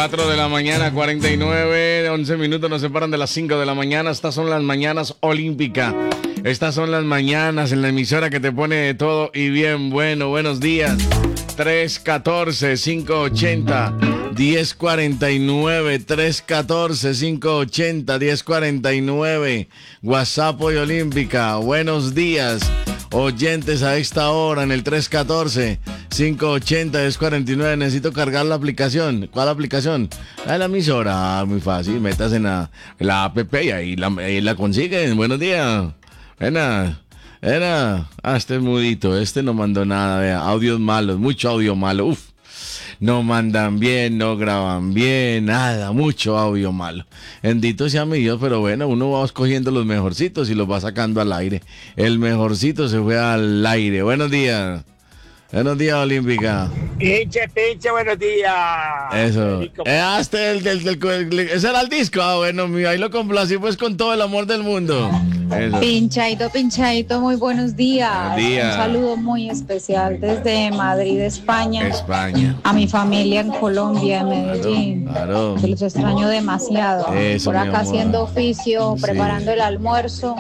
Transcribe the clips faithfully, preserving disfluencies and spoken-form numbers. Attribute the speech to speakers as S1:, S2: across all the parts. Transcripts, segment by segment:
S1: cuatro de la mañana, cuarenta y nueve, once minutos nos separan de las cinco de la mañana. Estas son las mañanas olímpicas. Estas son las mañanas en la emisora que te pone de todo y bien bueno. Buenos días. tres uno cuatro, cinco ocho cero, uno cero cuatro nueve. tres uno cuatro, cinco ocho cero, uno cero cuatro nueve. WhatsApp Hoy Olímpica. Buenos días, oyentes a esta hora en el tres uno cuatro, cinco ocho cero, uno cero cuatro nueve. Necesito cargar la aplicación. ¿Cuál aplicación? La de la emisora. Muy fácil. Metas en la, la app y ahí la, ahí la consiguen. Buenos días. Buenas. Era, ah, este es mudito, este no mandó nada, vea, audios malos, mucho audio malo, uff, no mandan bien, no graban bien, nada, mucho audio malo. Bendito sea mi Dios, pero bueno, uno va escogiendo los mejorcitos y los va sacando al aire. El mejorcito se fue al aire. Buenos días. Buenos días, Olímpica.
S2: Pinche, pinche, buenos días.
S1: Eso. Eh, este, el, el, el, el, ese era el disco. Ah, bueno, mío, ahí lo complací pues con todo el amor del mundo. Eso.
S3: Pinchaito, pinchaito, muy buenos días.
S1: Buenos días.
S3: Un saludo muy especial desde Madrid, España.
S1: España.
S3: A mi familia en Colombia, en Medellín.
S1: Claro.
S3: Que los extraño demasiado.
S1: Eso,
S3: por
S1: mi
S3: acá
S1: amor.
S3: haciendo oficio,
S1: Sí.
S3: preparando el almuerzo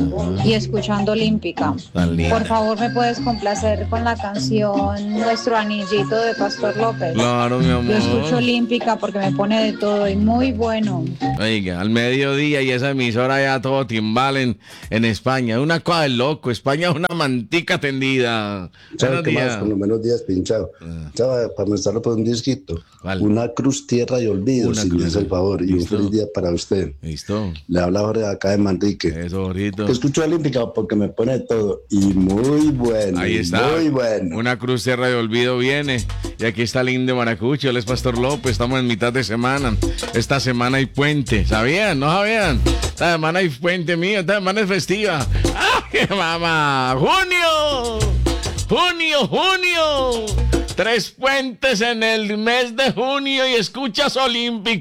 S3: y escuchando Olímpica.
S1: Tan linda.
S3: Por favor, ¿me puedes complacer con la canción Nuestro Anillito de Pastor López?
S1: Claro, mi amor.
S3: Yo escucho Olímpica porque me pone de todo y muy bueno.
S1: Oiga, al mediodía y esa emisora ya todo timbal en, en España. Una cosa de loco. España es una mantica tendida.
S4: ¿Sabes
S1: Buenos
S4: qué más?
S1: días.
S4: Con los menos días pinchado.
S1: Ah.
S4: ¿Sabes? Para mostrarlo por un disquito.
S1: Vale.
S4: Una cruz, tierra y olvido,
S1: Una
S4: si
S1: cruz.
S4: me hace el favor. Y un
S1: Listo.
S4: feliz día para usted.
S1: Listo.
S4: Le habla Jorge de acá de Manrique.
S1: Eso, Jorito.
S4: Escucho Olímpica porque me pone de todo. Y muy bueno.
S1: Ahí está.
S4: Muy bueno.
S1: Una cruz tierra de olvido viene. Y aquí está el Indio Maracucho. Él es Pastor López. Estamos en mitad de semana. Esta semana hay puente. ¿Sabían? ¿No sabían? Esta semana hay puente mío. Esta semana es festiva. ¡Ay, mamá! ¡Junio! ¡Junio, junio! Tres puentes en el mes de junio y escuchas Olímpica.